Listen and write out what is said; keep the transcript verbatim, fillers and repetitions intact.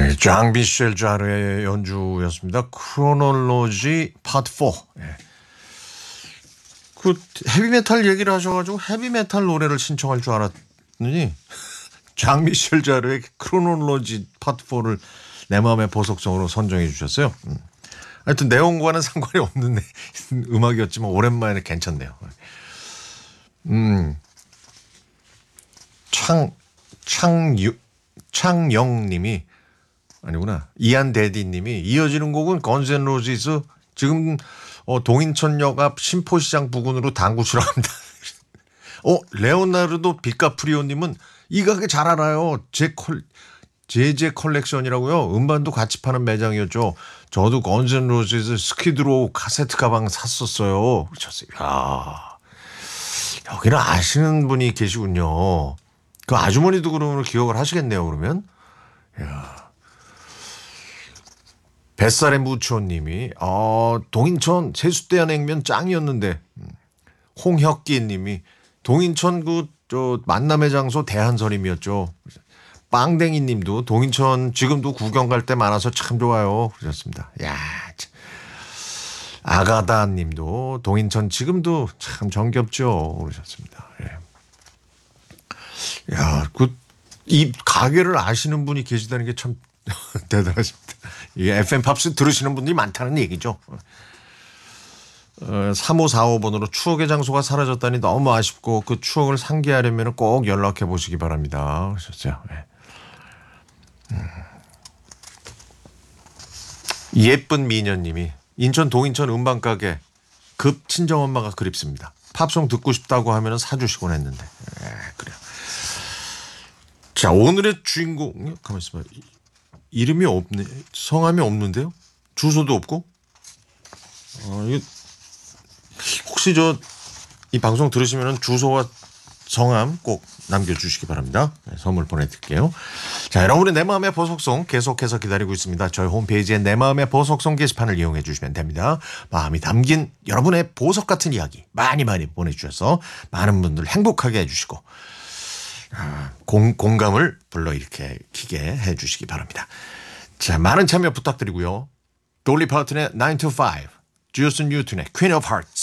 네, 장비셸 자르의 연주였습니다. 크로놀로지 파트 사. 예. 그 헤비메탈 얘기를 하셔가지고 헤비메탈 노래를 신청할 줄 알았더니 장미셸 자르의 크로놀로지 파트 사를 내 마음의 보석성으로 선정해 주셨어요. 음. 하여튼 내용과는 상관이 없는 음악이었지만 오랜만에 괜찮네요. 음, 창 창유 창영님이 아니구나 이안대디님이 이어지는 곡은 건센로지스 지금 어, 동인천역 앞 신포시장 부근으로 당구 치러 갑니다. 어 레오나르도 비카프리오님은 이 가게 잘 알아요. 제 컬 제제 컬렉션이라고요. 음반도 같이 파는 매장이었죠. 저도 건센로지스 스키드로 카세트 가방 샀었어요. 그러셨어요. 야 여기는 아시는 분이 계시군요. 그 아주머니도 그러면 기억을 하시겠네요. 그러면. 야. 뱃살의 무초님이 어, 동인천 세숫대야 냉면 짱이었는데 홍혁기님이 동인천 그 저 만남의 장소 대한서림이었죠. 빵댕이님도 동인천 지금도 구경 갈 때 많아서 참 좋아요. 그러셨습니다. 야, 참. 아가다님도 동인천 지금도 참 정겹죠. 그러셨습니다. 예. 야, 그 이 가게를 아시는 분이 계시다는 게 참 대단하십니다. 이 에프엠 팝스 들으시는 분들이 많다는 얘기죠. 어, 삼오사오 번으로 추억의 장소가 사라졌다니 너무 아쉽고 그 추억을 상기하려면 꼭 연락해 보시기 바랍니다. 그러셨죠. 네. 음. 예쁜 미녀님이 인천 동인천 음반가게 급 친정엄마가 그립습니다. 팝송 듣고 싶다고 하면 사주시곤 했는데. 네, 그래요. 자, 오늘의 주인공 가만히 있어봐. 이름이 없네. 성함이 없는데요. 주소도 없고. 어, 이거 혹시 저 이 방송 들으시면 주소와 성함 꼭 남겨주시기 바랍니다. 네, 선물 보내드릴게요. 자, 여러분의 내 마음의 보석송 계속해서 기다리고 있습니다. 저희 홈페이지에 내 마음의 보석송 게시판을 이용해 주시면 됩니다. 마음이 담긴 여러분의 보석 같은 이야기 많이 많이 보내주셔서 많은 분들 행복하게 해주시고 아, 공, 공감을 불러일으키게 해주시기 바랍니다. 자, 많은 참여 부탁드리고요. 돌리 파튼의 나인 to 파이브, 주슨 뉴튼의 Queen of Hearts